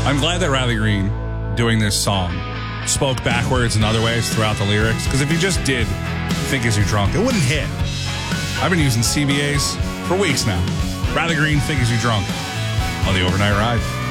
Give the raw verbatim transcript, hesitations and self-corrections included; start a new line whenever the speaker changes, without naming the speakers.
I'm glad that Riley Green, doing this song, spoke backwards in other ways throughout the lyrics. Because if he just did Think Is You Drunk, it wouldn't hit. I've been using C B As for weeks now. Riley Green, Think Is You Drunk on the Overnight Ride.